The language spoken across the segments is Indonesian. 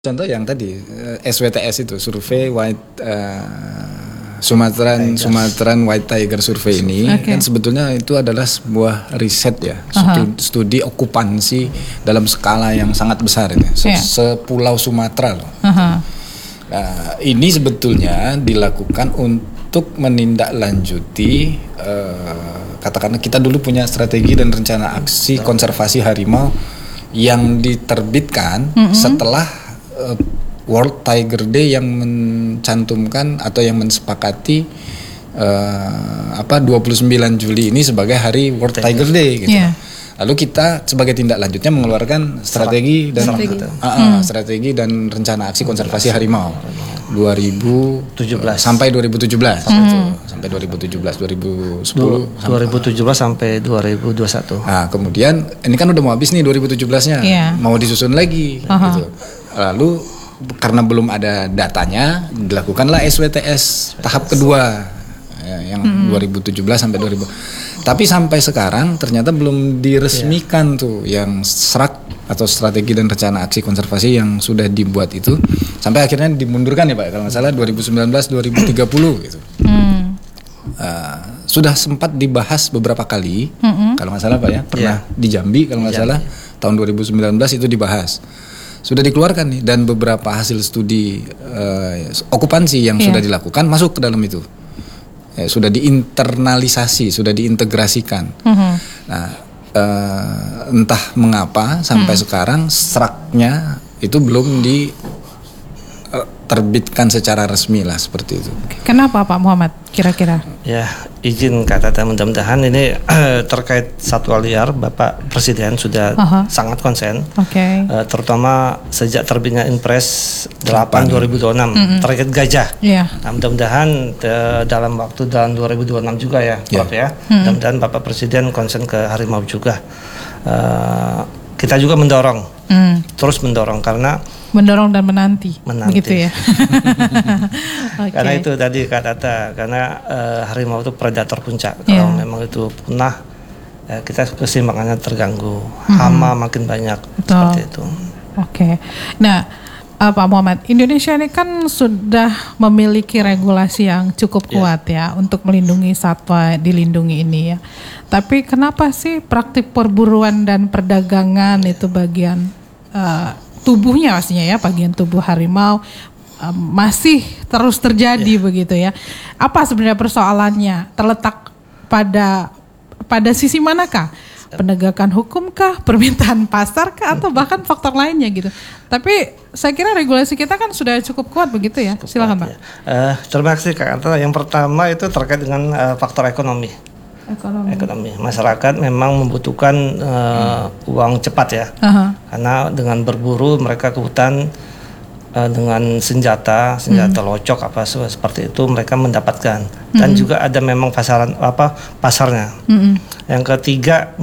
Contoh yang tadi SWTS itu survei White Sumatran White Tiger Survey ini kan sebetulnya itu adalah sebuah riset ya, studi okupansi dalam skala yang sangat besar ini, sepulau Sumatera loh. Ini sebetulnya dilakukan untuk menindaklanjuti katakanlah kita dulu punya strategi dan rencana aksi konservasi harimau yang diterbitkan setelah World Tiger Day yang mencantumkan atau yang mensepakati 29 Juli ini sebagai hari World Tiger Day gitu. Lalu kita sebagai tindak lanjutnya mengeluarkan strategi dan rencana aksi konservasi harimau 2017 sampai 2017 sampai 2017 2010 2017 sampai 2021. Nah, kemudian ini kan udah mau habis nih 2017-nya. Mau disusun lagi gitu. Lalu karena belum ada datanya dilakukanlah SWTS tahap kedua yang 2017 sampai 2000. Tapi sampai sekarang ternyata belum diresmikan tuh yang SRAK atau strategi dan rencana aksi konservasi yang sudah dibuat itu sampai akhirnya dimundurkan ya Pak kalau nggak salah 2019-2030 gitu. Sudah sempat dibahas beberapa kali kalau nggak salah Pak ya pernah di Jambi kalau nggak salah tahun 2019 itu dibahas. Sudah dikeluarkan nih dan beberapa hasil studi okupansi yang sudah dilakukan masuk ke dalam itu. Sudah diinternalisasi, sudah diintegrasikan. Nah, entah mengapa sampai sekarang SRAK-nya itu belum diterbitkan secara resmi lah seperti itu. Kenapa Pak Muhammad kira-kira? Ya, izin Kak Tata, mudah-mudahan ini terkait satwa liar Bapak Presiden sudah sangat konsen. Terutama sejak terbitnya Inpres 8 2026 terkait gajah. Nah, mudah-mudahan dalam waktu tahun 2026 juga ya, Prof ya. Mudah-mudahan Bapak Presiden konsen ke harimau juga. Kita juga mendorong, terus mendorong karena mendorong dan menanti. Begitu ya. Karena itu tadi Kak Tata, karena harimau itu predator puncak. Kalau memang itu punah, kita keseimbangannya terganggu, hama makin banyak. Seperti itu. Nah, Pak Muhammad, Indonesia ini kan sudah memiliki regulasi yang cukup kuat ya untuk melindungi satwa dilindungi ini ya. Tapi kenapa sih praktik perburuan dan perdagangan itu bagian tubuhnya pastinya ya, bagian tubuh harimau masih terus terjadi begitu ya? Apa sebenarnya persoalannya? Terletak pada sisi manakah? Penegakan hukum kah, permintaan pasar kah, atau bahkan faktor lainnya gitu. Tapi saya kira regulasi kita kan sudah cukup kuat begitu ya. Silakan Pak. Terima kasih Kak Anta. Yang pertama itu terkait dengan faktor ekonomi. Masyarakat memang membutuhkan uang cepat ya. Karena dengan berburu mereka ke hutan dengan senjata locok apa seperti itu mereka mendapatkan dan juga ada memang pasarnya. Yang ketiga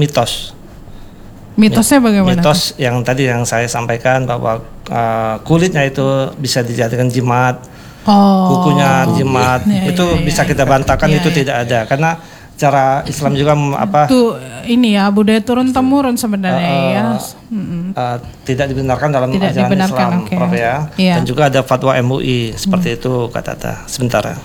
mitosnya bagaimana? Mitos yang tadi yang saya sampaikan bahwa kulitnya itu bisa dijadikan jimat, kukunya jimat, itu bisa kita bantahkan itu tidak ada karena cara Islam juga itu ini ya budaya turun temurun sebenarnya ya. Tidak dibenarkan dalam ajaran Islam, Prof ya. Dan juga ada fatwa MUI seperti itu Kak Tata. Sebentar ya.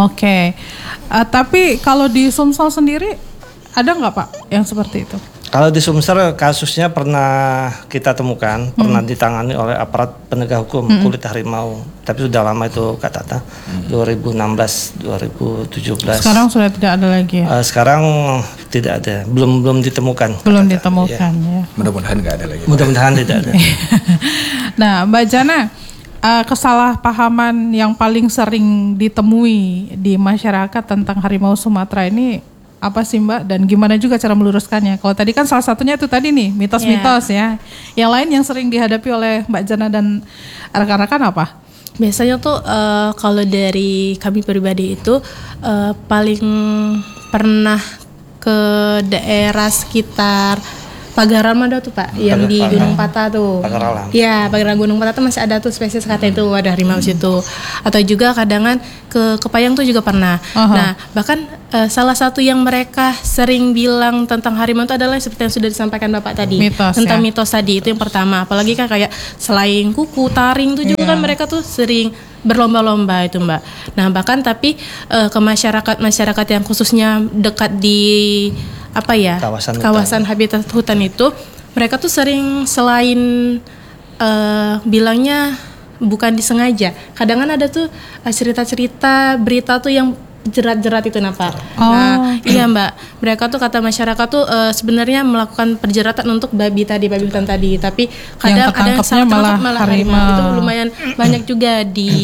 Tapi kalau di Sumsel sendiri ada nggak Pak yang seperti itu? Kalau di Sumsel kasusnya pernah kita temukan, pernah ditangani oleh aparat penegak hukum kulit harimau. Tapi sudah lama itu Kak Tata, 2016, 2017. Sekarang sudah tidak ada lagi ya? Sekarang tidak ada, belum ditemukan. Belum ditemukan ya. Mudah-mudahan nggak ada lagi. Mudah-mudahan tidak ada. Nah Mbak Jana, kesalahpahaman yang paling sering ditemui di masyarakat tentang harimau Sumatera ini apa sih Mbak, dan gimana juga cara meluruskannya? Kalau tadi kan salah satunya itu tadi nih mitos-mitos ya. Yang lain yang sering dihadapi oleh Mbak Jana dan rekan-rekan apa? Biasanya tuh kalau dari kami pribadi itu paling pernah ke daerah sekitar Pagar Armada tuh Pak, yang di Gunung Patah tuh. Pagar alam. Iya, pagar Gunung Patah tuh masih ada tuh spesies kata itu, ada harimau situ. Atau juga kadangan ke Kepayang tuh juga pernah. Nah, bahkan salah satu yang mereka sering bilang tentang harimau itu adalah seperti yang sudah disampaikan Bapak tadi. Tentang mitos tadi, itu yang pertama. Apalagi kan kayak selain kuku, taring itu juga kan mereka tuh sering berlomba-lomba itu Mbak. Nah, bahkan tapi ke masyarakat yang khususnya dekat di kawasan habitat hutan itu, mereka tuh sering selain bilangnya bukan disengaja, kadang kan ada tuh cerita-cerita berita tuh yang jerat-jerat itu Pak. Nah, iya Mbak, mereka tuh kata masyarakat tuh sebenarnya melakukan perjeratan untuk babi hutan tadi, tapi kadang ada yang salah malah harimau. Itu lumayan banyak juga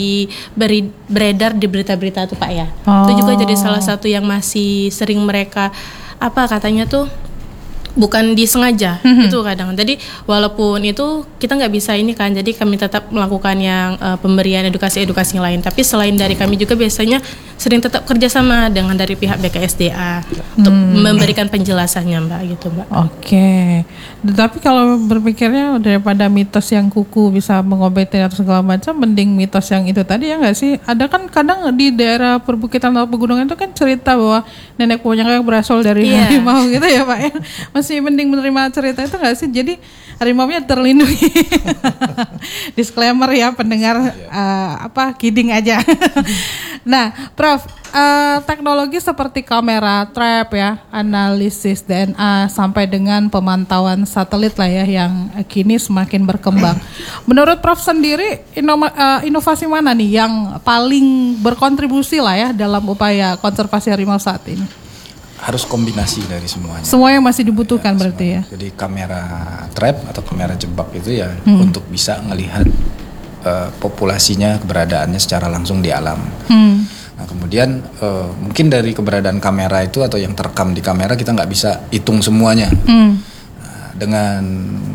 beredar di berita-berita tuh Pak ya. Itu juga jadi salah satu yang masih sering mereka katanya tuh bukan disengaja itu kadang. Jadi walaupun itu kita nggak bisa ini kan, jadi kami tetap melakukan yang pemberian edukasi lain. Tapi selain dari kami juga biasanya sering tetap kerjasama dengan dari pihak BKSDA untuk memberikan penjelasannya Mbak gitu Mbak. Oke. Tapi kalau berpikirnya daripada mitos yang kuku bisa mengobati atau segala macam, mending mitos yang itu tadi ya nggak sih? Ada kan kadang di daerah perbukitan atau pegunungan itu kan cerita bahwa nenek moyang yang berasal dari harimau gitu ya Pak ya. Masih mending menerima cerita itu nggak sih? Jadi harimau-nya terlindungi. Disclaimer ya pendengar, kidding aja. Nah, Prof, teknologi seperti kamera trap ya, analisis DNA sampai dengan pemantauan satelit lah ya yang kini semakin berkembang. Menurut Prof sendiri, inovasi mana nih yang paling berkontribusi lah ya dalam upaya konservasi harimau saat ini? Harus kombinasi dari semuanya. Semuanya masih dibutuhkan berarti ya. Jadi kamera trap atau kamera jebak itu ya untuk bisa melihat populasinya, keberadaannya secara langsung di alam. Nah kemudian mungkin dari keberadaan kamera itu atau yang terekam di kamera kita nggak bisa hitung semuanya. Dengan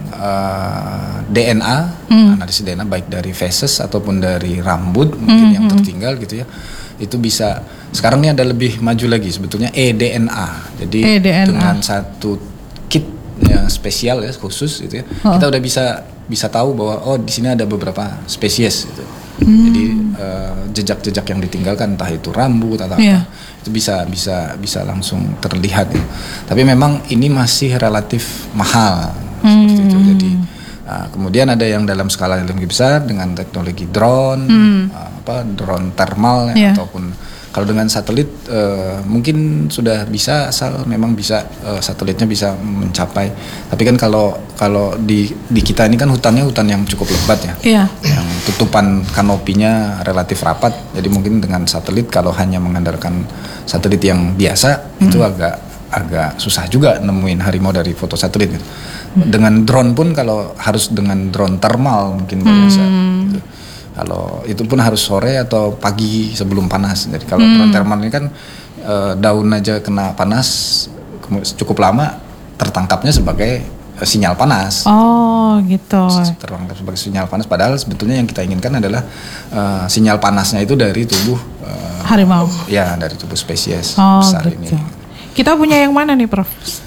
DNA, analisis DNA baik dari feces ataupun dari rambut mungkin yang tertinggal gitu ya. Itu bisa, sekarang ini ada lebih maju lagi sebetulnya eDNA. Jadi dengan satu kit yang spesial ya khusus gitu ya, kita udah bisa tahu bahwa di sini ada beberapa spesies gitu. Jadi jejak-jejak yang ditinggalkan entah itu rambut atau apa, itu bisa langsung terlihat ya. Tapi memang ini masih relatif mahal seperti itu. Jadi kemudian ada yang dalam skala yang lebih besar dengan teknologi drone, drone thermal ya, ataupun kalau dengan satelit mungkin sudah bisa, asal memang bisa satelitnya bisa mencapai. Tapi kan kalau di kita ini kan hutannya hutan yang cukup lebat ya, yang tutupan kanopinya relatif rapat. Jadi mungkin dengan satelit kalau hanya mengandalkan satelit yang biasa itu agak susah juga nemuin harimau dari foto satelit gitu. Dengan drone pun kalau harus dengan drone thermal mungkin bisa gitu. Kalau itu pun harus sore atau pagi sebelum panas. Jadi kalau drone thermal ini kan daun aja kena panas cukup lama, tertangkapnya sebagai sinyal panas. Oh gitu. Tertangkap sebagai sinyal panas. Padahal sebetulnya yang kita inginkan adalah sinyal panasnya itu dari tubuh harimau. Ya, dari tubuh spesies besar gitu. Ini. Kita punya yang mana nih, Prof?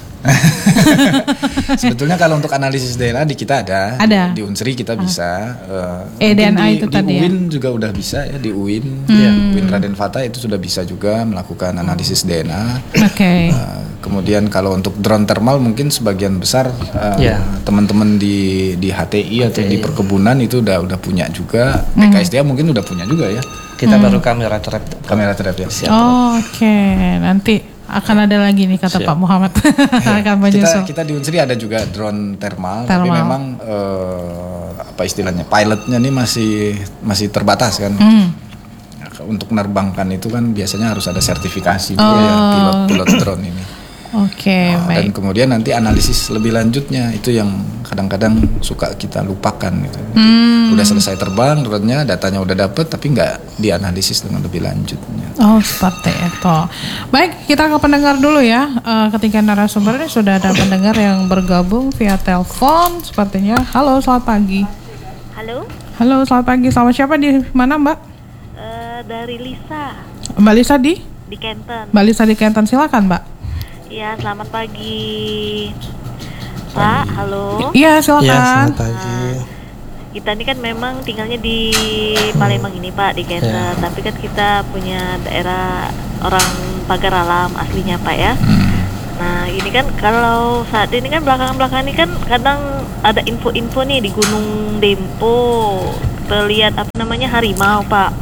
Sebetulnya kalau untuk analisis DNA di kita ada. Di Unsri kita bisa. DNA itu tadi di UIN juga udah bisa ya, di UIN. UIN Raden Fata itu sudah bisa juga melakukan analisis DNA. Kemudian kalau untuk drone thermal mungkin sebagian besar teman-teman di HTI atau di perkebunan itu udah punya juga. BKSDA mungkin udah punya juga ya. Kita baru kamera trap ya. Oke, nanti akan ada lagi nih kata Pak Muhammad. Akan menyusul. Kita di Unsri ada juga drone thermal. Tapi memang apa istilahnya, pilotnya nih masih terbatas kan. Untuk menerbangkan itu kan biasanya harus ada sertifikasi ya, pilot drone ini. Baik. Dan kemudian nanti analisis lebih lanjutnya itu yang kadang-kadang suka kita lupakan gitu. Udah selesai terbang, drone-nya datanya udah dapet tapi nggak dianalisis dengan lebih lanjutnya. Seperti itu. Baik, kita ke pendengar dulu ya. Ketika narasumber ini sudah ada pendengar yang bergabung via telepon sepertinya. Halo, selamat pagi. Halo, selamat pagi. Sama siapa di mana, Mbak? Dari Lisa. Mbak Lisa di Kenten. Mbak Lisa di Kenten, silakan, Mbak. Ya, selamat pagi. Pak, halo. Iya, silakan. Iya, selamat pagi. Kita ini kan memang tinggalnya di Palembang ini Pak, di Kenta. Tapi kan kita punya daerah orang Pagar Alam aslinya Pak ya. Nah ini kan kalau saat ini kan belakangan ini kan kadang ada info-info nih di Gunung Dempo terlihat harimau Pak.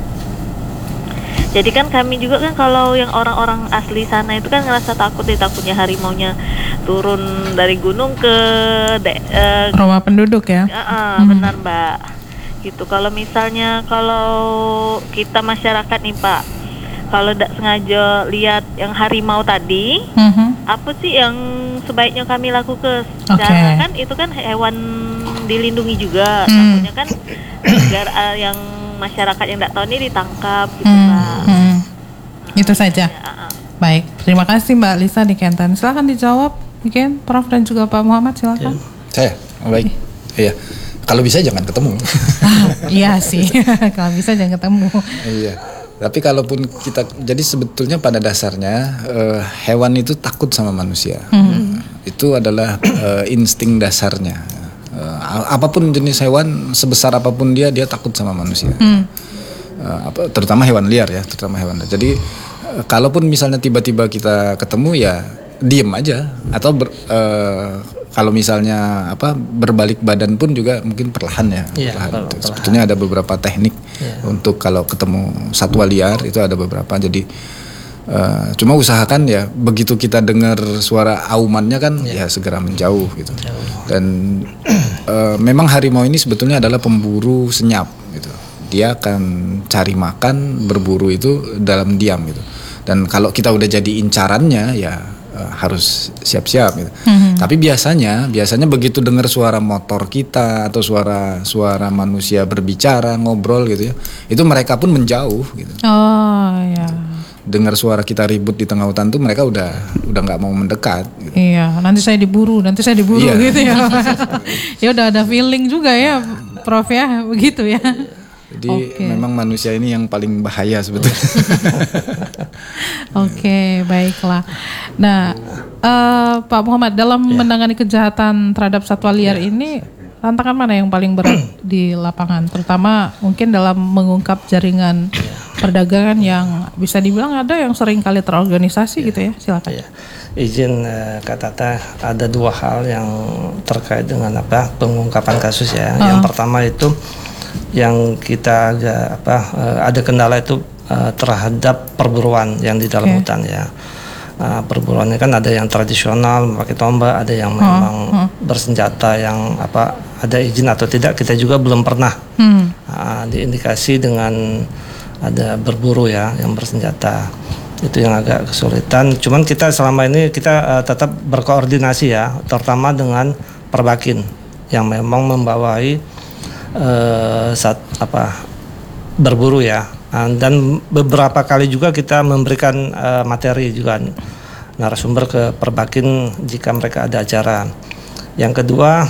Jadi kan kami juga kan kalau yang orang-orang asli sana itu kan ngerasa takutnya harimaunya turun dari gunung ke rumah penduduk ya. Benar Mbak. Gitu. Kalau misalnya kalau kita masyarakat nih Pak, kalau tidak sengaja lihat yang harimau tadi, apa sih yang sebaiknya kami lakukan? Karena kan itu kan hewan dilindungi juga. Takutnya kan negara yang masyarakat yang tidak tahu ini ditangkap gitu Pak. Itu saja. Baik, terima kasih Mbak Lisa di Kenten. Silakan dijawab, mungkin Prof dan juga Pak Muhammad, silakan. Saya, baik. Iya. Kalau bisa jangan ketemu. Iya sih, kalau bisa jangan ketemu. Iya. Tapi kalaupun kita, jadi sebetulnya pada dasarnya hewan itu takut sama manusia. Itu adalah insting dasarnya. Apapun jenis hewan, sebesar apapun dia takut sama manusia. Terutama hewan liar ya, Jadi kalaupun misalnya tiba-tiba kita ketemu ya diem aja, atau kalau misalnya berbalik badan pun juga mungkin perlahan ya. Perlahan. Sebetulnya ada beberapa teknik untuk kalau ketemu satwa liar itu ada beberapa. Jadi cuma usahakan ya begitu kita dengar suara aumannya kan ya segera menjauh gitu. Dan memang harimau ini sebetulnya adalah pemburu senyap gitu. Dia akan cari makan, berburu itu dalam diam gitu. Dan kalau kita udah jadi incarannya ya harus siap-siap gitu. Tapi biasanya begitu dengar suara motor kita atau suara manusia berbicara, ngobrol gitu ya, itu mereka pun menjauh gitu. Oh ya. Dengar suara kita ribut di tengah hutan tuh mereka udah nggak mau mendekat gitu. Iya, nanti saya diburu gitu ya. Ya udah ada feeling juga ya Prof ya, begitu ya. Jadi memang manusia ini yang paling bahaya sebetulnya. Oke, baiklah. Nah, Pak Muhammad, dalam menangani kejahatan terhadap satwa liar ini, tantangan mana yang paling berat di lapangan? Terutama mungkin dalam mengungkap jaringan perdagangan yang bisa dibilang ada yang sering kali terorganisasi gitu ya. Silakan. Izin Kak Tata, ada dua hal yang terkait dengan pengungkapan kasus ya. Yang pertama itu yang kita ada kendala itu terhadap perburuan yang di dalam hutan ya. Perburuannya kan ada yang tradisional memakai tombak, ada yang memang bersenjata yang ada izin atau tidak, kita juga belum pernah diindikasi dengan ada berburu ya yang bersenjata. Itu yang agak kesulitan. Cuman kita selama ini kita tetap berkoordinasi ya, terutama dengan Perbakin yang memang membawahi berburu ya. Dan beberapa kali juga kita memberikan materi juga narasumber ke Perbakin jika mereka ada acara. Yang kedua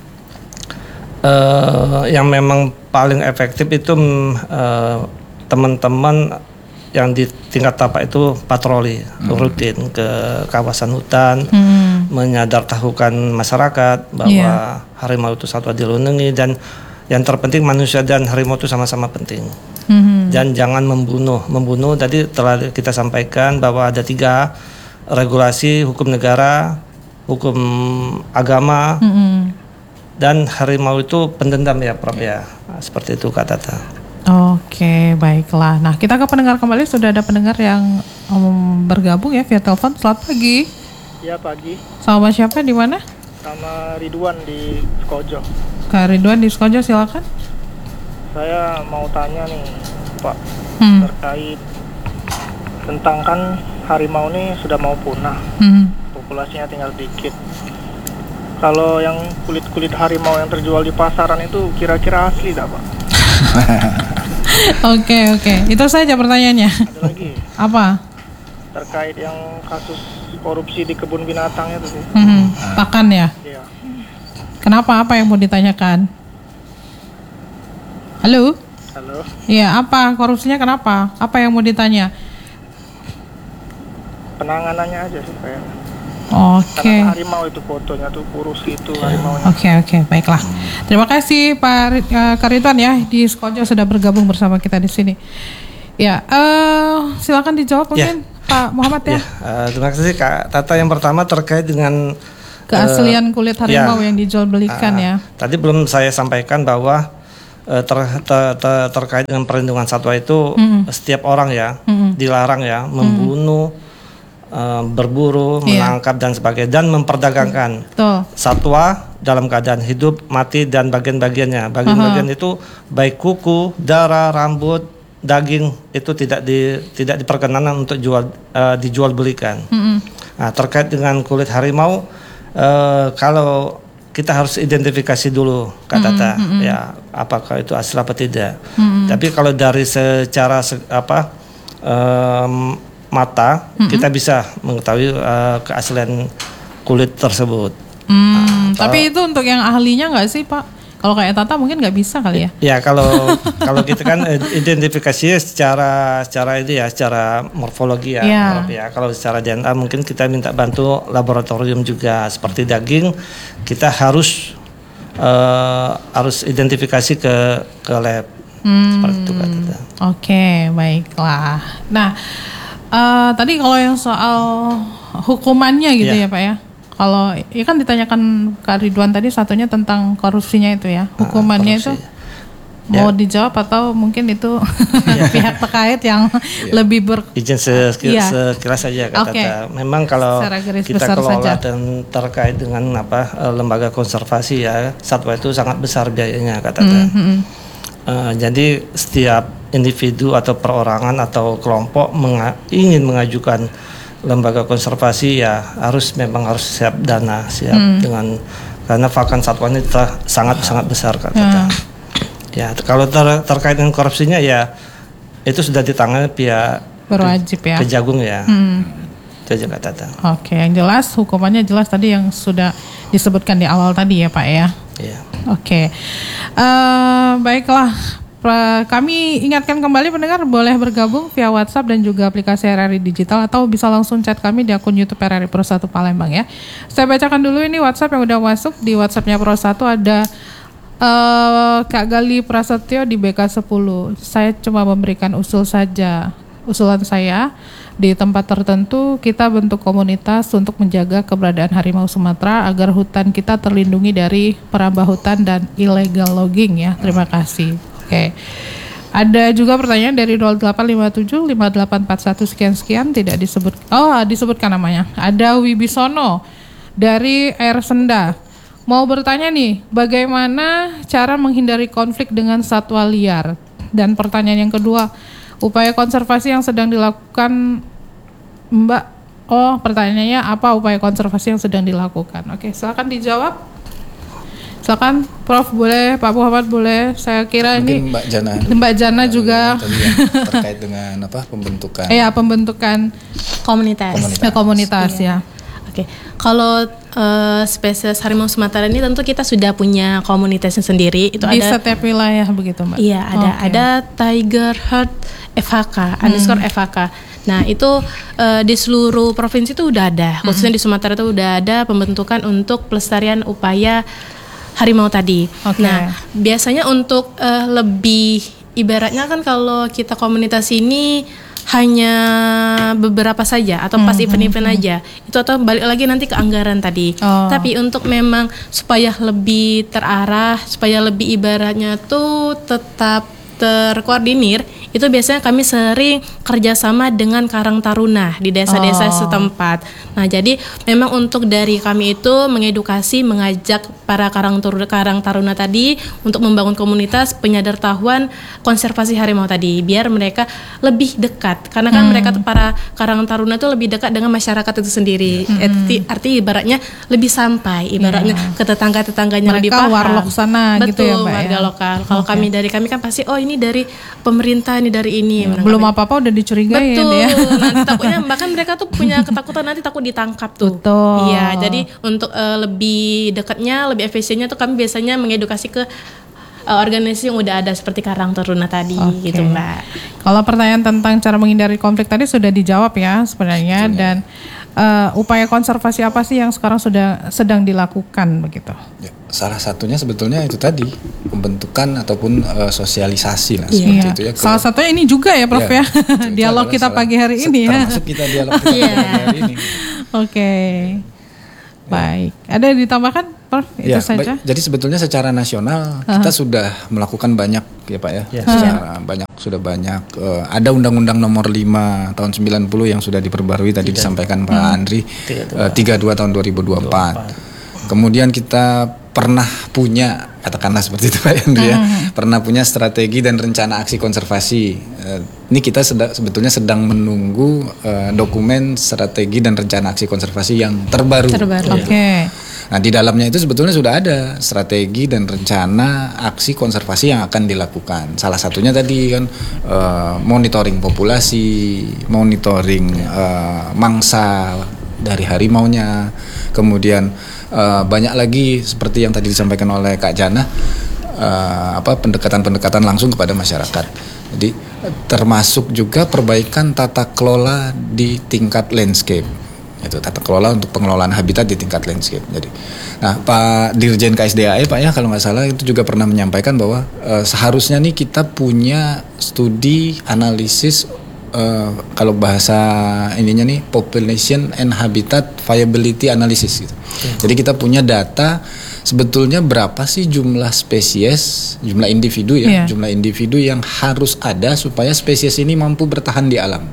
yang memang paling efektif itu teman-teman yang di tingkat tapak itu patroli rutin ke kawasan hutan, menyadartahukan masyarakat bahwa harimau itu satwa dilindungi, dan yang terpenting manusia dan harimau itu sama-sama penting. Dan jangan membunuh. Tadi telah kita sampaikan bahwa ada 3 regulasi: hukum negara, hukum agama, dan harimau itu pendendam ya Prof ya. Seperti itu Kak Tata. Oke, baiklah. Nah, kita ke pendengar kembali. Sudah ada pendengar yang bergabung ya via telepon. Selamat pagi. Ya, pagi. Sama siapa, di mana? Sama Ridwan di Skojo. Kak Ridwan di Skojo, silakan. Saya mau tanya nih, Pak, terkait tentang kan harimau ini sudah mau punah. Populasinya tinggal dikit. Kalau yang kulit-kulit harimau yang terjual di pasaran itu kira-kira asli tak, Pak? Oke. Itu saja pertanyaannya. Ada lagi. Apa? Terkait yang kasus korupsi di kebun binatang itu sih. Pakan ya? Iya. Kenapa? Apa yang mau ditanyakan? Halo? Iya, apa? Korupsinya kenapa? Apa yang mau ditanya? Penanganannya aja sih kayaknya. Oke. Karena harimau itu fotonya tuh kurus gitu harimaunya. Oke, baiklah. Terima kasih Pak Ridwan ya di Skojo sudah bergabung bersama kita di sini. Ya, silakan dijawab mungkin Pak Muhammad ya. Terima kasih Kak Tata. Yang pertama terkait dengan keaslian kulit harimau yang dijual belikan ya. Tadi belum saya sampaikan bahwa terkait dengan perlindungan satwa itu setiap orang ya dilarang ya membunuh, berburu, menangkap dan sebagainya dan memperdagangkan satwa dalam keadaan hidup, mati dan bagian-bagiannya. Bagian-bagian itu baik kuku, darah, rambut, daging itu tidak diperkenanan untuk dijual belikan. Nah, terkait dengan kulit harimau, kalau kita harus identifikasi dulu Kak Tata, ya apakah itu asli apa tidak. Tapi kalau dari secara mata kita bisa mengetahui keaslian kulit tersebut. Tapi itu untuk yang ahlinya nggak sih Pak? Kalau kayak Tata mungkin nggak bisa kali ya? Ya kalau kita kan identifikasinya secara morfologi ya. Kalau secara DNA mungkin kita minta bantu laboratorium juga. Seperti daging kita harus identifikasi ke lab. Seperti itu Kak Tata. Oke, baiklah. Nah, tadi kalau yang soal hukumannya gitu ya Pak ya. Kalau ya kan ditanyakan Kak Ridwan tadi satunya tentang korupsinya itu ya. Hukumannya itu mau dijawab atau mungkin itu pihak terkait yang lebih izin sekilas saja Kak Tata. Memang kalau kita kelola dan terkait dengan lembaga konservasi ya, satwa itu sangat besar biayanya Kak Tata. Jadi setiap individu atau perorangan atau kelompok ingin mengajukan lembaga konservasi ya harus siap dana, karena pakan satwa ini sangat besar Kak Tata. Ya kalau terkait dengan korupsinya ya itu sudah ditangani pihak berwajib ya. Kejagung ya. Itu aja Kak Tata. Oke, yang jelas hukumannya jelas tadi yang sudah disebutkan di awal tadi ya Pak ya. Iya. Oke, baiklah. Kami ingatkan kembali pendengar boleh bergabung via WhatsApp dan juga aplikasi RRI Digital atau bisa langsung chat kami di akun YouTube RRI Pro 1 Palembang ya. Saya bacakan dulu ini WhatsApp yang udah masuk. Di WhatsAppnya Pro 1 ada Kak Gali Prasetyo di BK10. Saya cuma memberikan usulan saya di tempat tertentu kita bentuk komunitas untuk menjaga keberadaan harimau Sumatera agar hutan kita terlindungi dari perambah hutan dan illegal logging ya. Terima kasih. Oke. Ada juga pertanyaan dari 0857 5841 sekian tidak disebut. Disebutkan namanya. Ada Wibisono dari Air Senda. Mau bertanya nih, bagaimana cara menghindari konflik dengan satwa liar? Dan pertanyaan yang kedua, upaya konservasi yang sedang dilakukan Mbak. Pertanyaannya apa upaya konservasi yang sedang dilakukan? Oke, silakan dijawab. Silakan Prof boleh, Pak Muhammad boleh. Saya kira mungkin ini Mbak Jana juga terkait dengan pembentukan. Pembentukan komunitas ya. Oke. Kalau spesies harimau Sumatera ini tentu kita sudah punya komunitasnya sendiri. Itu di setiap wilayah begitu Mbak? Iya ada Tiger Herd FHK _FHK. Nah itu di seluruh provinsi itu udah ada, khususnya di Sumatera itu udah ada pembentukan untuk pelestarian upaya harimau tadi. Nah biasanya untuk lebih ibaratnya kan kalau kita komunitas ini hanya beberapa saja atau pas event-event aja itu atau balik lagi nanti ke anggaran tadi. Tapi untuk memang supaya lebih terarah, supaya lebih ibaratnya tuh tetap terkoordinir, itu biasanya kami sering kerjasama dengan Karang Taruna di desa-desa setempat. Nah jadi memang untuk dari kami itu mengedukasi, mengajak para Karang Taruna tadi untuk membangun komunitas penyadartahuan konservasi harimau tadi, biar mereka lebih dekat. Karena kan mereka para Karang Taruna itu lebih dekat dengan masyarakat itu sendiri. Arti ibaratnya lebih sampai, ibaratnya ke tetangga-tetangganya mereka lebih paham. Warlock sana. Betul, gitu ya Mbak warga lokal. Kalau kami kan pasti ini dari pemerintah, ini dari ini. Belum apa-apa udah dicurigain. Betul. Ya. Nanti takutnya bahkan mereka tuh punya ketakutan nanti takut ditangkap tuh. Betul. Iya, jadi untuk lebih dekatnya, lebih efisiennya tuh kami biasanya mengedukasi ke organisasi yang udah ada seperti Karang Taruna tadi gitu Mbak. Kalau pertanyaan tentang cara menghindari konflik tadi sudah dijawab ya sebenarnya. Dan upaya konservasi apa sih yang sekarang sedang dilakukan begitu? Ya, salah satunya sebetulnya itu tadi pembentukan ataupun sosialisasi lah seperti itu ya. Salah satunya ini juga ya Prof ya, dialog kita pagi hari ini ya. Termasuk kita dialog kita pagi hari ini. Oke. Baik, ada yang ditambahkan Prof? Itu saja. Jadi sebetulnya secara nasional kita sudah melakukan banyak ya Pak ya. Sudah banyak. Ada Undang-Undang Nomor 5 tahun 90 yang sudah diperbarui tadi disampaikan Pak Andri 32 tahun 2024. Kemudian kita pernah punya, katakanlah seperti itu Pak Andri ya, pernah punya strategi dan rencana aksi konservasi. Ini kita sebetulnya sedang menunggu dokumen strategi dan rencana aksi konservasi yang terbaru. Nah di dalamnya itu sebetulnya sudah ada strategi dan rencana aksi konservasi yang akan dilakukan. Salah satunya tadi kan monitoring populasi, monitoring mangsa dari harimaunya, kemudian banyak lagi seperti yang tadi disampaikan oleh Kak Jana, pendekatan-pendekatan langsung kepada masyarakat. Jadi termasuk juga perbaikan tata kelola di tingkat landscape. Itu tata kelola untuk pengelolaan habitat di tingkat landscape. Jadi, nah Pak Dirjen KSDAI Pak ya kalau nggak salah itu juga pernah menyampaikan bahwa seharusnya nih kita punya studi analisis kalau bahasa ininya nih population and habitat viability analysis gitu. Jadi kita punya data sebetulnya berapa sih jumlah spesies, jumlah individu ya, jumlah individu yang harus ada supaya spesies ini mampu bertahan di alam.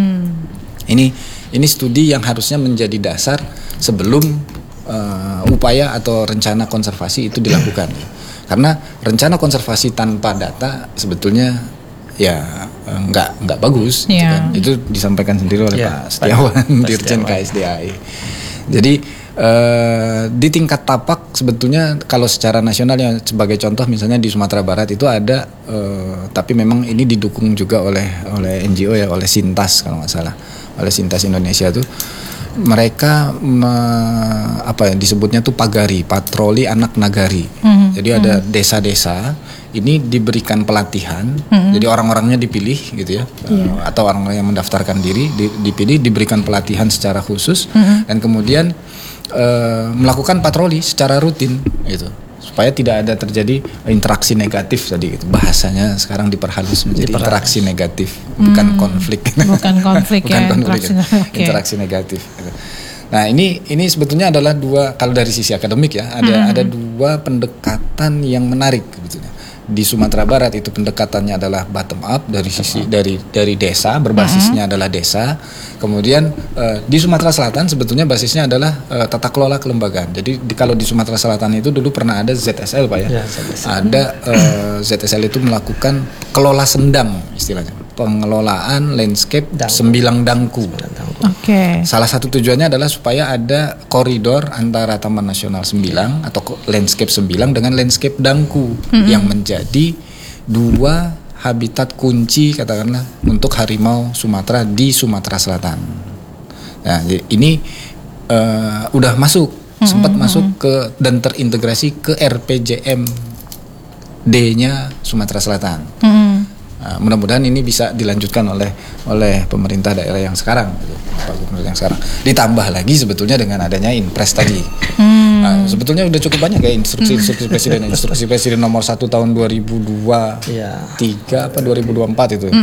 Ini studi yang harusnya menjadi dasar sebelum upaya atau rencana konservasi itu dilakukan. Karena rencana konservasi tanpa data sebetulnya ya nggak bagus. Gitu kan. Itu disampaikan sendiri oleh Pak Setiawan, Dirjen KSDAI. Jadi di tingkat tapak sebetulnya kalau secara nasional ya sebagai contoh misalnya di Sumatera Barat itu ada, tapi memang ini didukung juga oleh NGO ya, oleh Sintas kalau nggak salah, oleh Sintas Indonesia tuh mereka disebutnya tuh pagari, patroli anak nagari. Jadi ada desa-desa ini diberikan pelatihan, jadi orang-orangnya dipilih gitu ya, atau orang yang mendaftarkan diri dipilih, diberikan pelatihan secara khusus, dan kemudian melakukan patroli secara rutin gitu, supaya tidak ada terjadi interaksi negatif tadi gitu. Bahasanya sekarang diperhalus menjadi interaksi negatif, bukan konflik. Bukan konflik ya, interaksi negatif. Nah ini sebetulnya adalah dua, kalau dari sisi akademik ya, ada dua pendekatan yang menarik sebetulnya. Di Sumatera Barat itu pendekatannya adalah bottom up dari sisi dari desa, berbasisnya adalah desa. Kemudian di Sumatera Selatan sebetulnya basisnya adalah tata kelola kelembagaan. Jadi kalau di Sumatera Selatan itu dulu pernah ada ZSL Pak ya. Ada ZSL itu melakukan kelola sendang istilahnya, pengelolaan landscape Sembilang Dangku. Salah satu tujuannya adalah supaya ada koridor antara Taman Nasional Sembilang atau landscape Sembilang dengan landscape Dangku yang menjadi dua habitat kunci katakanlah untuk harimau Sumatera di Sumatera Selatan. Nah, ini udah masuk, sempat masuk ke dan terintegrasi ke RPJMD-nya Sumatera Selatan. Nah, mudah-mudahan ini bisa dilanjutkan oleh pemerintah daerah yang sekarang, gitu, Pak Gubernur yang sekarang. Ditambah lagi sebetulnya dengan adanya Inpres tadi. Nah, sebetulnya udah cukup banyak ya instruksi presiden, instruksi presiden nomor 1 tahun 2023 apa 2024 itu.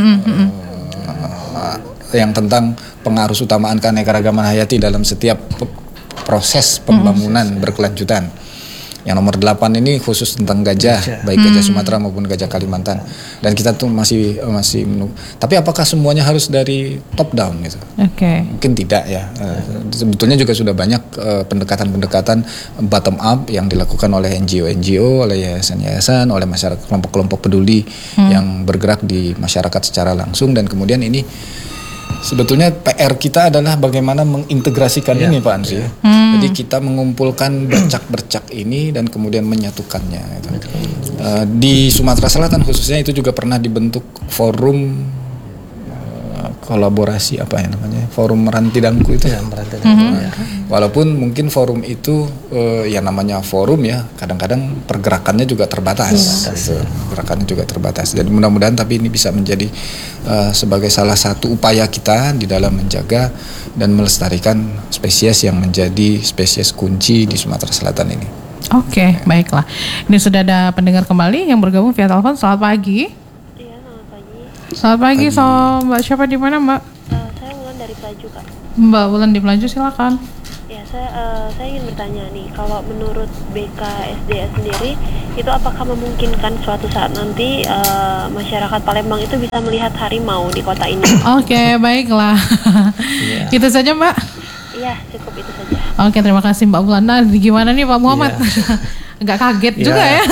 Yang tentang pengarus utamaan keanekaragaman hayati dalam setiap proses pembangunan berkelanjutan. Yang nomor 8 ini khusus tentang gajah, baik gajah Sumatera maupun gajah Kalimantan. Dan kita tuh masih menunggu. Tapi apakah semuanya harus dari top down gitu? Mungkin tidak ya. Sebetulnya juga sudah banyak pendekatan-pendekatan bottom up yang dilakukan oleh NGO, oleh yayasan-yayasan, oleh masyarakat, kelompok-kelompok peduli yang bergerak di masyarakat secara langsung. Dan kemudian ini sebetulnya PR kita adalah bagaimana mengintegrasikan ini Pak Andri. Jadi kita mengumpulkan bercak-bercak ini dan kemudian menyatukannya. Gitu. Di Sumatera Selatan khususnya itu juga pernah dibentuk forum kolaborasi apa ya namanya, forum Rantidangku itu ya. Walaupun mungkin forum itu ya namanya forum ya, kadang-kadang pergerakannya juga terbatas. Pergerakannya juga terbatas. Jadi mudah-mudahan tapi ini bisa menjadi sebagai salah satu upaya kita di dalam menjaga dan melestarikan spesies yang menjadi spesies kunci di Sumatera Selatan ini. Oke, baiklah. Ini sudah ada pendengar kembali yang bergabung via telepon. Selamat pagi. Iya, selamat pagi. Selamat pagi. So, Mbak siapa di mana, Mbak? Saya Wulan dari Pelaju, Kak. Mbak Wulan di Pelaju, silakan. Ya, saya ingin bertanya nih, kalau menurut BKSDA sendiri, itu apakah memungkinkan suatu saat nanti masyarakat Palembang itu bisa melihat harimau di kota ini? Oke, baiklah. Itu saja, Mbak. Iya, cukup itu saja. Oke, terima kasih Mbak Wulan. Nah, gimana nih Pak Muhammad? Agak kaget juga ya.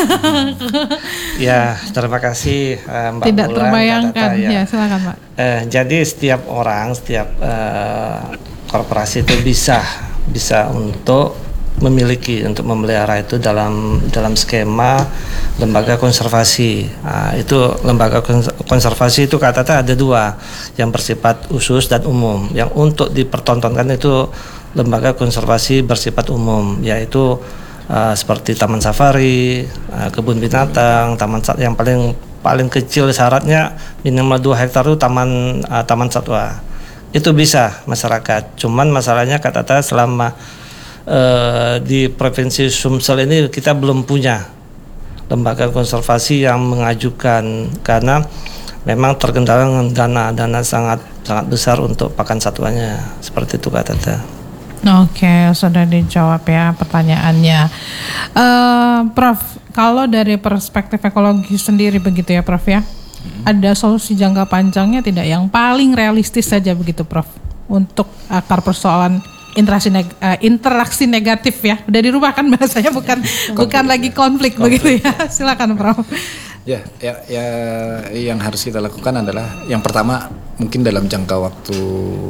Ya, terima kasih Mbak Tidak Wulan. Terbayangkan. Ya, silakan Pak. Jadi setiap orang, setiap korporasi itu bisa untuk memiliki, untuk memelihara itu dalam skema lembaga konservasi. Itu lembaga konservasi itu kata-kata ada dua, yang bersifat khusus dan umum. Yang untuk dipertontonkan itu lembaga konservasi bersifat umum, yaitu seperti taman safari, kebun binatang, yang paling kecil syaratnya minimal 2 hektar itu taman satwa. Itu bisa masyarakat. Cuman masalahnya kata-kata selama di Provinsi Sumsel ini kita belum punya lembaga konservasi yang mengajukan, karena memang terkendala dengan dana sangat besar untuk pakan satwanya, seperti itu kata-kata. Oke, sudah dijawab ya pertanyaannya. Prof, kalau dari perspektif ekologi sendiri begitu ya Prof ya, ada solusi jangka panjangnya tidak yang paling realistis saja begitu Prof, untuk akar persoalan interaksi negatif ya, udah dirubah kan bahasanya, bukan lagi konflik begitu ya. Silakan Prof. Ya, yang harus kita lakukan adalah yang pertama mungkin dalam jangka waktu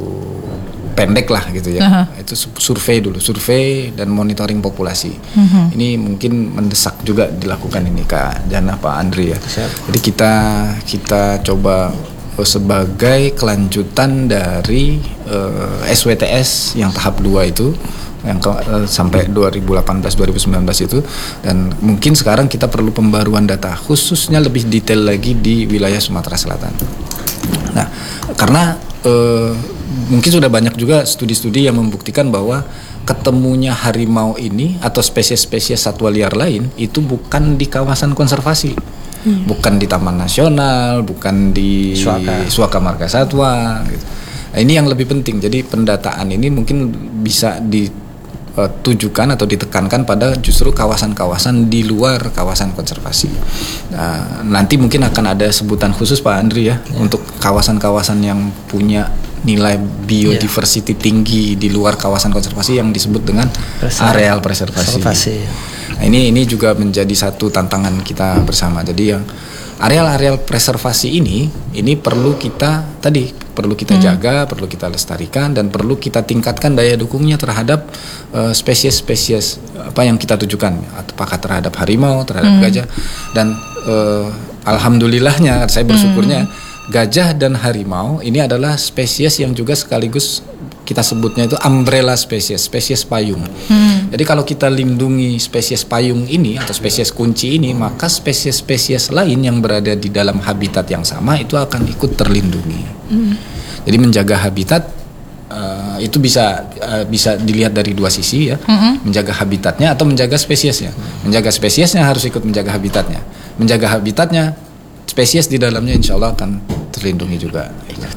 pendek lah gitu ya. Itu survei dan monitoring populasi. Ini mungkin mendesak juga dilakukan ini Kak Jana, Pak Andri ya. Jadi kita coba sebagai kelanjutan dari SWTS yang tahap 2 itu yang sampai 2018-2019 itu, dan mungkin sekarang kita perlu pembaruan data khususnya lebih detail lagi di wilayah Sumatera Selatan. Nah, karena mungkin sudah banyak juga studi-studi yang membuktikan bahwa ketemunya harimau ini atau spesies-spesies satwa liar lain itu bukan di kawasan konservasi. Bukan di Taman Nasional, bukan di Suaka Marga Satwa gitu. Nah, ini yang lebih penting. Jadi pendataan ini mungkin bisa ditujukan atau ditekankan pada justru kawasan-kawasan di luar kawasan konservasi. Nah, nanti mungkin akan ada sebutan khusus Pak Andri ya, untuk kawasan-kawasan yang punya nilai biodiversity tinggi di luar kawasan konservasi yang disebut dengan areal preservasi. Nah, ini juga menjadi satu tantangan kita bersama. Jadi yang areal-areal preservasi ini perlu kita jaga, perlu kita lestarikan, dan perlu kita tingkatkan daya dukungnya terhadap spesies-spesies apa yang kita tujukan, apakah terhadap harimau, terhadap gajah, dan alhamdulillahnya saya bersyukurnya gajah dan harimau ini adalah spesies yang juga sekaligus kita sebutnya itu umbrella spesies payung. Jadi kalau kita lindungi spesies payung ini atau spesies kunci ini, maka spesies-spesies lain yang berada di dalam habitat yang sama itu akan ikut terlindungi. Jadi menjaga habitat itu bisa dilihat dari dua sisi ya, menjaga habitatnya atau menjaga spesiesnya. Menjaga spesiesnya harus ikut menjaga habitatnya. Menjaga habitatnya, spesies di dalamnya insya Allah akan terlindungi juga.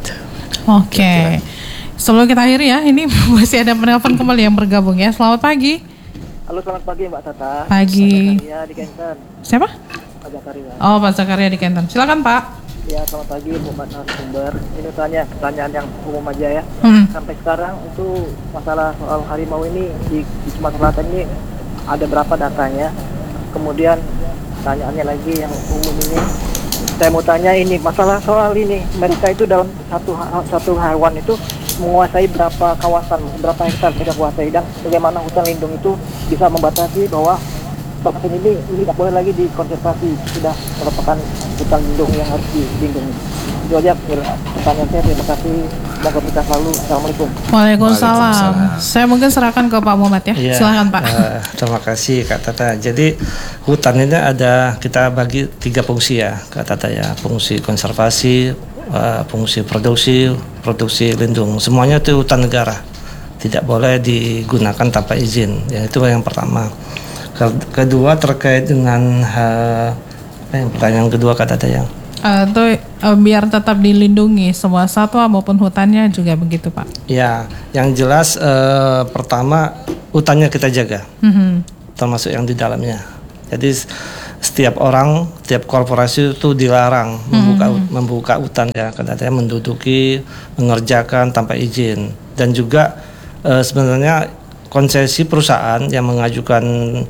Oke. Sebelum kita akhiri ya, ini masih ada penelpon kembali yang bergabung ya. Selamat pagi. Halo, selamat pagi Mbak Tata. Pagi. Pak Zakaria di Kenten. Siapa? Pak Zakaria. Oh, Pak Zakaria di Kenten. Silakan Pak. Ya, selamat pagi Bumat Narasumber. Ini pertanyaan yang umum aja ya. Sampai sekarang itu masalah soal harimau ini di Sumatera Selatan ini ada berapa datanya? Kemudian pertanyaannya lagi yang umum ini, saya mau tanya ini masalah soal ini, mereka itu dalam satu hewan itu menguasai berapa kawasan, berapa hektar mereka kuasai, dan bagaimana hutan lindung itu bisa membatasi bahwa Topeng ini tidak boleh lagi dikonservasi, sudah merupakan hutan lindung yang harus dilindungi. Itu aja pertanyaan saya. Terima kasih. Semoga kita selalu. Assalamualaikum. Waalaikumsalam. Saya mungkin serahkan ke Pak Muhammad ya. Silakan Pak. Terima kasih Kak Tata. Jadi hutan ini kita bagi 3 fungsi ya Kak Tata ya. Fungsi konservasi, fungsi produksi lindung. Semuanya itu hutan negara. Tidak boleh digunakan tanpa izin. Ya, itu yang pertama. Kedua terkait dengan pertanyaan kedua Kak Tata yang biar tetap dilindungi semua satwa maupun hutannya juga begitu Pak. Ya, yang jelas pertama hutannya kita jaga, termasuk yang di dalamnya. Jadi setiap orang, setiap korporasi itu dilarang membuka hutan ya, katanya menduduki, mengerjakan tanpa izin. Dan juga sebenarnya konsesi perusahaan yang mengajukan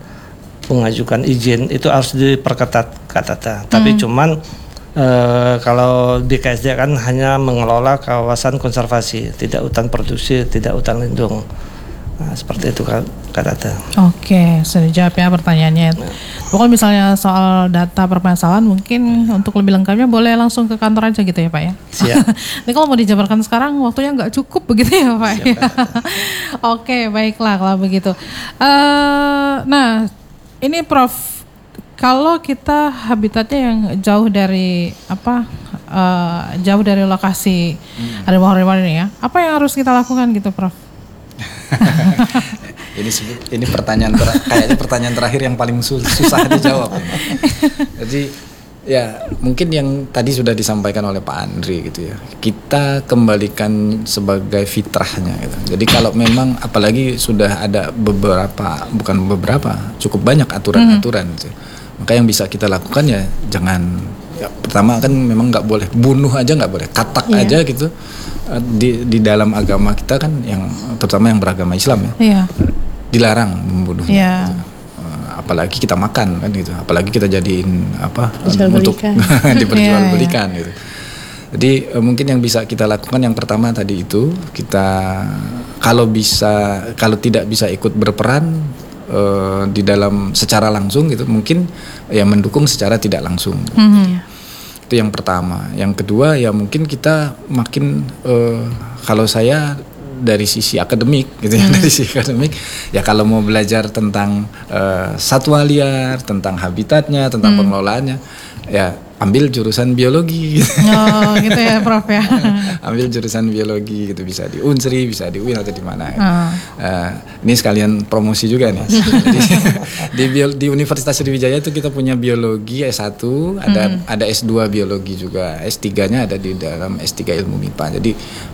izin itu harus diperketat kata. Tapi cuman kalau BKSDA kan hanya mengelola kawasan konservasi, tidak hutan produksi, tidak hutan lindung. Nah, seperti itu kata. Oke, sudah jawab ya pertanyaannya. Pokoknya misalnya soal data permasalahan mungkin untuk lebih lengkapnya boleh langsung ke kantor aja gitu ya Pak ya. Siap. Ini kalau mau dijabarkan sekarang waktunya nggak cukup begitu ya Pak. Siap, Pak. Oke, baiklah kalau begitu. Nah, ini Prof. Kalau kita habitatnya yang jauh dari lokasi harimau-harimau ini ya, apa yang harus kita lakukan gitu, Prof? Ini kayaknya pertanyaan terakhir yang paling susah dijawab. Jadi ya mungkin yang tadi sudah disampaikan oleh Pak Andri gitu ya. Kita kembalikan sebagai fitrahnya gitu. Jadi kalau memang apalagi sudah ada cukup banyak aturan-aturan gitu. Maka yang bisa kita lakukan ya pertama kan memang nggak boleh bunuh aja, nggak boleh katak aja gitu. Di dalam agama kita kan terutama yang beragama Islam ya dilarang membunuh gitu. Apalagi kita makan kan gitu, apalagi kita jadiin untuk diperjualbelikan gitu. Jadi mungkin yang bisa kita lakukan yang pertama tadi itu kita kalau tidak bisa ikut berperan di dalam secara langsung gitu, mungkin ya mendukung secara tidak langsung. Itu yang pertama. Yang kedua ya mungkin kita makin kalau saya dari sisi akademik gitu ya, dari sisi akademik ya kalau mau belajar tentang satwa liar, tentang habitatnya, tentang pengelolaannya ya ambil jurusan biologi gitu. Oh gitu ya Prof ya. Ambil jurusan biologi gitu, bisa di Unsri, bisa di UIN atau di mana gitu. Ini sekalian promosi juga nih. di Universitas Sriwijaya itu kita punya biologi S1, ada S2 biologi juga, S3-nya ada di dalam S3 ilmu MIPA. Jadi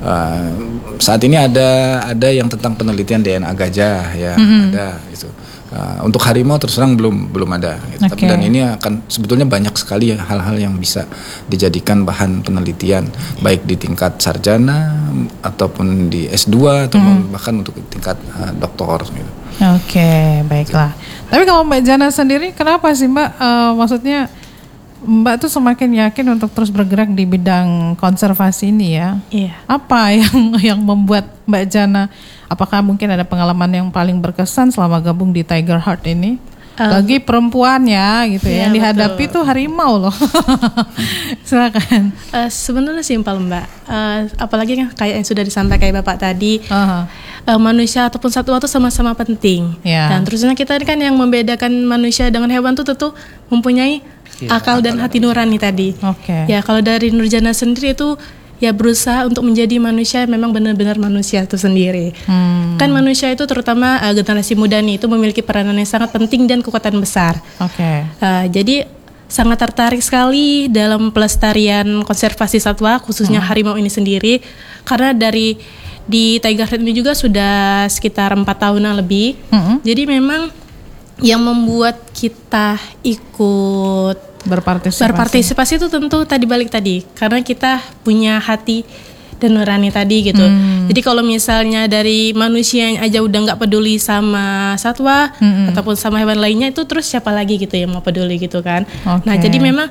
saat ini ada yang tentang penelitian DNA gajah ya, ada gitu. Untuk harimau terus terang belum ada gitu. Okay. Dan ini akan sebetulnya banyak sekali hal-hal yang bisa dijadikan bahan penelitian baik di tingkat sarjana ataupun di S2 atau bahkan untuk tingkat doktor gitu. Oke, baiklah. Tapi kalau Mbak Jana sendiri kenapa sih Mbak maksudnya Mbak tuh semakin yakin untuk terus bergerak di bidang konservasi ini ya? Iya. Apa yang membuat Mbak Jana, apakah mungkin ada pengalaman yang paling berkesan selama gabung di Tiger Heart ini? Lagi perempuan ya gitu ya, yang dihadapi tuh harimau loh. Silakan. Sebenarnya simpel Mbak. Apalagi kayak yang sudah disampaikan Bapak tadi, manusia ataupun satwa itu sama-sama penting. Dan terusnya kita kan yang membedakan manusia dengan hewan tuh tentu mempunyai akal dan hati nurani tadi. Ya kalau dari Nurjana sendiri itu ya berusaha untuk menjadi manusia memang benar-benar manusia itu sendiri. Kan manusia itu terutama generasi muda nih itu memiliki peranan yang sangat penting dan kekuatan besar. Jadi sangat tertarik sekali dalam pelestarian konservasi satwa khususnya harimau ini sendiri, karena di Tiger Heart ini juga sudah sekitar 4 tahunan lebih. Jadi memang yang membuat kita ikut berpartisipasi itu tentu balik tadi karena kita punya hati dan nurani tadi gitu. Jadi kalau misalnya dari manusia yang aja udah nggak peduli sama satwa ataupun sama hewan lainnya, itu terus siapa lagi gitu yang mau peduli gitu kan. Nah jadi memang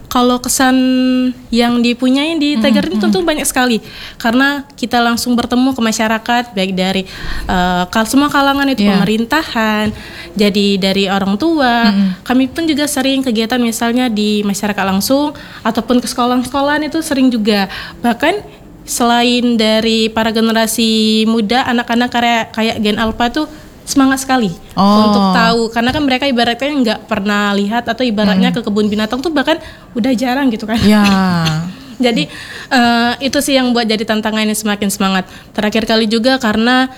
kalau kesan yang dipunyai di Tiger ini tentu banyak sekali, karena kita langsung bertemu ke masyarakat, baik dari semua kalangan itu, pemerintahan, jadi dari orang tua. Kami pun juga sering kegiatan misalnya di masyarakat langsung ataupun ke sekolah-sekolahan itu sering juga. Bahkan selain dari para generasi muda, anak-anak kayak Gen Alpha tuh semangat sekali untuk tahu, karena kan mereka ibaratnya nggak pernah lihat atau ibaratnya ke kebun binatang tuh bahkan udah jarang gitu kan. Jadi itu sih yang buat jadi tantangannya semakin semangat. Terakhir kali juga karena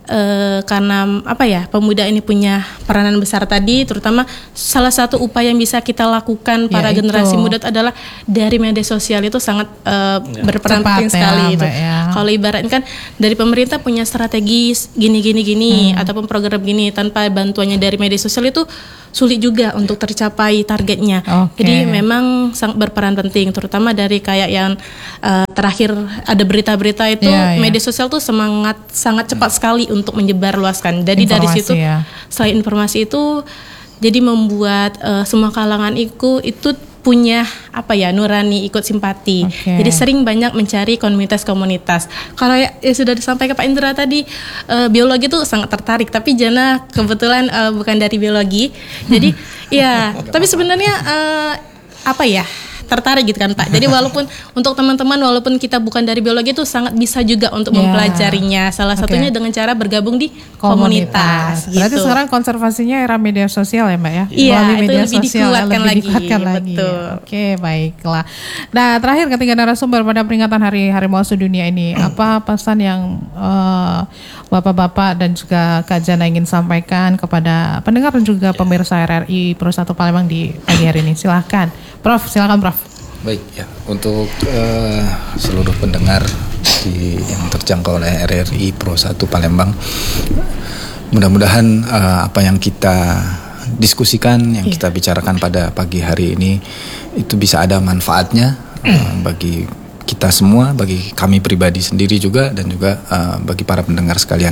pemuda ini punya peranan besar tadi, terutama salah satu upaya yang bisa kita lakukan para generasi muda adalah dari media sosial itu sangat berperan penting sekali itu. Kalau ibaratnya kan dari pemerintah punya strategi gini ataupun program gini, tanpa bantuannya dari media sosial itu sulit juga untuk tercapai targetnya. Jadi memang sangat berperan penting, terutama dari kayak yang terakhir ada berita-berita itu, media sosial tuh sangat cepat sekali untuk menyebarluaskan. Jadi dari situ selain informasi itu, jadi membuat semua kalangan itu punya nurani ikut simpati. Jadi sering banyak mencari komunitas-komunitas. Kalau ya sudah disampaikan Pak Indra tadi, biologi itu sangat tertarik, tapi Jana kebetulan bukan dari biologi. Jadi tapi sebenarnya tertarik gitu kan Pak. Jadi walaupun untuk teman-teman, walaupun kita bukan dari biologi, itu sangat bisa juga untuk mempelajarinya. Salah satunya dengan cara bergabung di komunitas. Gitu. Berarti sekarang konservasinya era media sosial ya Mbak ya? Iya, itu lebih dikuatkan lagi. Betul. Oke, baiklah. Nah, terakhir ketika narasumber pada peringatan Hari Harimau Sedunia ini, apa pesan yang Bapak-bapak dan juga Kak Jana ingin sampaikan kepada pendengar dan juga pemirsa RRI Pro 1 Palembang di pagi hari ini? Silakan Prof. Baik ya, untuk seluruh pendengar yang terjangkau oleh RRI Pro 1 Palembang, mudah-mudahan apa yang kita diskusikan, yang kita bicarakan pada pagi hari ini itu bisa ada manfaatnya bagi kita semua, bagi kami pribadi sendiri juga, dan juga bagi para pendengar sekalian.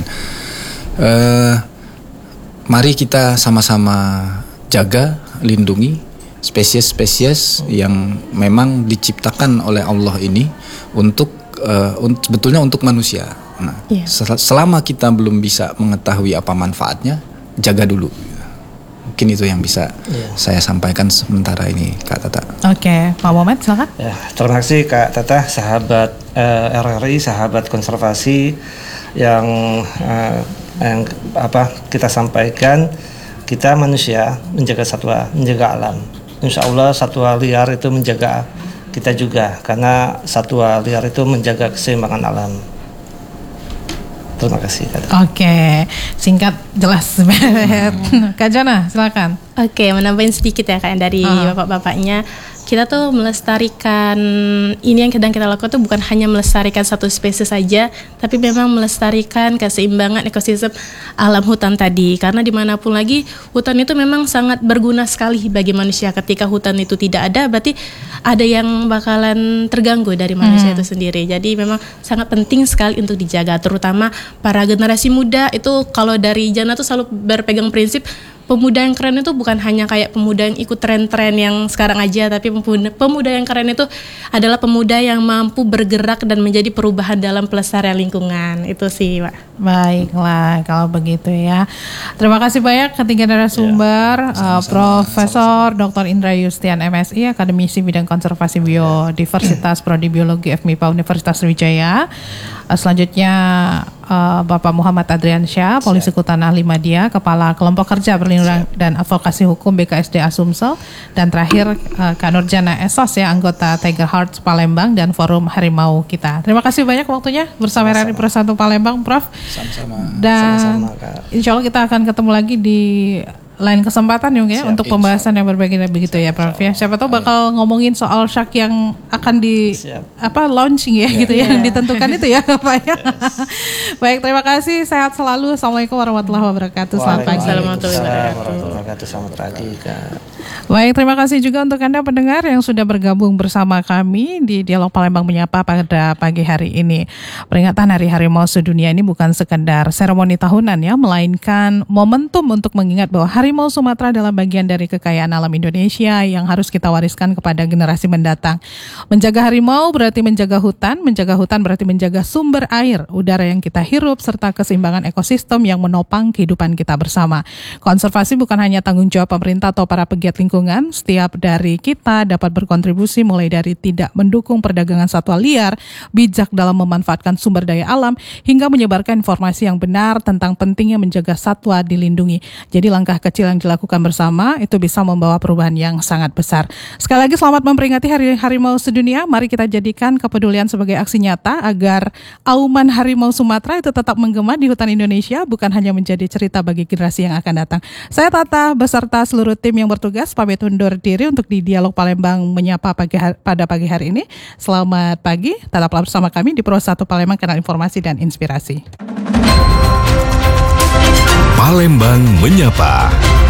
Mari kita sama-sama jaga, lindungi spesies-spesies yang memang diciptakan oleh Allah ini untuk sebetulnya untuk manusia. Nah, selama kita belum bisa mengetahui apa manfaatnya, jaga dulu. Mungkin itu yang bisa saya sampaikan sementara ini, Kak Tata. Oke, Pak Muhammad silakan. Terima kasih Kak Tata, sahabat RRI, sahabat konservasi yang kita sampaikan. Kita manusia menjaga satwa, menjaga alam. Insya Allah satwa liar itu menjaga kita juga, karena satwa liar itu menjaga keseimbangan alam. Terima kasih. Oke, singkat jelas. Kak Jana, silakan. Oke, menambahin sedikit ya Kak dari bapak-bapaknya. Kita tuh melestarikan, ini yang sedang kita lakukan tuh bukan hanya melestarikan satu spesies saja, tapi memang melestarikan keseimbangan ekosistem alam hutan tadi. Karena dimanapun lagi, hutan itu memang sangat berguna sekali bagi manusia. Ketika hutan itu tidak ada, berarti ada yang bakalan terganggu dari manusia itu sendiri. Jadi memang sangat penting sekali untuk dijaga, terutama para generasi muda. Itu kalau dari Jana tuh selalu berpegang prinsip, pemuda yang keren itu bukan hanya kayak pemuda yang ikut tren-tren yang sekarang aja, tapi pemuda yang keren itu adalah pemuda yang mampu bergerak dan menjadi perubahan dalam pelestarian lingkungan. Itu sih, Pak. Baiklah, kalau begitu ya. Terima kasih banyak ketiga narasumber, Profesor Dr. Indra Yustian MSI, Akademisi Bidang Konservasi Biodiversitas Prodi Biologi FMIPA Universitas Sriwijaya. Selanjutnya Bapak Muhammad Adriansyah, Polisi Kutan Ahli Madya, Kepala Kelompok Kerja Perlindungan dan Advokasi Hukum BKSD Asumsel, dan terakhir Kak Nurjana Esos ya, anggota Tiger Heart Palembang dan Forum Harimau kita. Terima kasih banyak waktunya bersama RRI Pro 1 Palembang, Prof. Sama-sama. Dan insya Allah kita akan ketemu lagi di lain kesempatan ya untuk pembahasan yang berbeda begitu ya Prof ya. Siapa tahu bakal ngomongin soal shark yang akan di launching ya gitu ya, yang ditentukan itu ya Pak ya. Baik, terima kasih, sehat selalu. Assalamualaikum warahmatullahi wabarakatuh. Selamat pagi. Selamat pagi. Baik, terima kasih juga untuk Anda pendengar yang sudah bergabung bersama kami di Dialog Palembang Menyapa pada pagi hari ini. Peringatan Hari Harimau Sedunia ini bukan sekedar seremoni tahunan ya, melainkan momentum untuk mengingat bahwa Hari harimau Sumatera adalah bagian dari kekayaan alam Indonesia yang harus kita wariskan kepada generasi mendatang. Menjaga harimau berarti menjaga hutan berarti menjaga sumber air, udara yang kita hirup, serta keseimbangan ekosistem yang menopang kehidupan kita bersama. Konservasi bukan hanya tanggung jawab pemerintah atau para pegiat lingkungan, setiap dari kita dapat berkontribusi mulai dari tidak mendukung perdagangan satwa liar, bijak dalam memanfaatkan sumber daya alam, hingga menyebarkan informasi yang benar tentang pentingnya menjaga satwa dilindungi. Jadi langkah kecil yang dilakukan bersama itu bisa membawa perubahan yang sangat besar. Sekali lagi selamat memperingati Hari Harimau Sedunia. Mari kita jadikan kepedulian sebagai aksi nyata agar auman harimau Sumatera itu tetap menggema di hutan Indonesia, bukan hanya menjadi cerita bagi generasi yang akan datang. Saya Tata beserta seluruh tim yang bertugas pamit undur diri untuk di Dialog Palembang menyapa pada pagi hari ini. Selamat pagi, tetaplah bersama kami di Pro 1 Palembang, kanal informasi dan inspirasi. Palembang Menyapa.